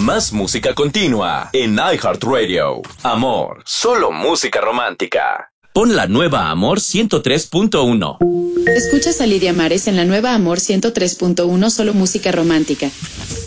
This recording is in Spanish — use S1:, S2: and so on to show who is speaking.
S1: Más música continua en iHeartRadio. Amor, solo música romántica. Pon la nueva Amor 103.1.
S2: Escuchas a Lidia Mares en la nueva Amor 103.1, solo música romántica.